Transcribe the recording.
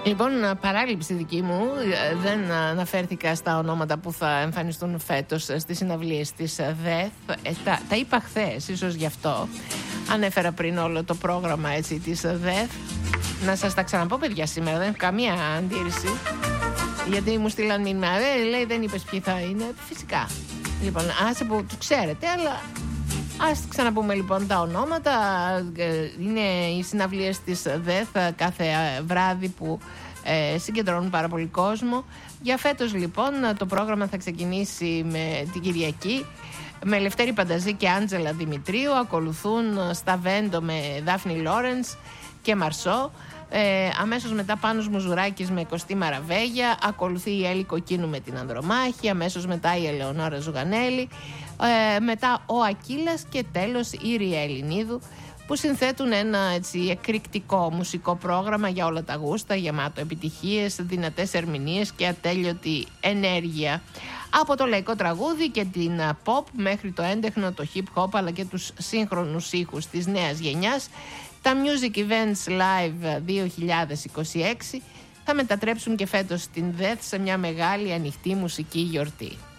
Λοιπόν, παράληψη δική μου, δεν αναφέρθηκα στα ονόματα που θα εμφανιστούν φέτος στις συναυλίες της ΔΕΘ. Τα είπα χθες, ίσως γι' αυτό ανέφερα πριν όλο το πρόγραμμα έτσι, της ΔΕΘ. Να σας τα ξαναπώ, παιδιά, σήμερα, δεν έχω καμία αντίρρηση. Γιατί μου στείλαν μήνυμα, λέει δεν είπες ποιοι θα είναι. Φυσικά. Λοιπόν, άσε που τους ξέρετε, αλλά ας ξαναπούμε λοιπόν τα ονόματα. Είναι οι συναυλίες της ΔΕΘ κάθε βράδυ που συγκεντρώνουν πάρα πολύ κόσμο. Για φέτος λοιπόν το πρόγραμμα θα ξεκινήσει με την Κυριακή με Λευτέρη Πανταζή και Άντζελα Δημητρίου. Ακολουθούν Σταβέντο με Δάφνη Λόρενς και Μαρσό. Αμέσως μετά Πάνος Μουζουράκης με Κωστή Μαραβέγια. Ακολουθεί η Έλλη Κοκκίνου με την Ανδρομάχη. Αμέσως μετά η Ελεονόρα Ζουγανέλη. Μετά ο Ακύλας και τέλος η Ριέ Ελληνίδου, που συνθέτουν ένα έτσι εκρηκτικό μουσικό πρόγραμμα για όλα τα γούστα, γεμάτο επιτυχίες, δυνατές ερμηνείες και ατέλειωτη ενέργεια. Από το λαϊκό τραγούδι και την pop μέχρι το έντεχνο, το hip hop αλλά και τους σύγχρονους ήχους της νέας γενιάς, τα Music Events Live 2026 θα μετατρέψουν και φέτος την ΔΕΘ σε μια μεγάλη ανοιχτή μουσική γιορτή.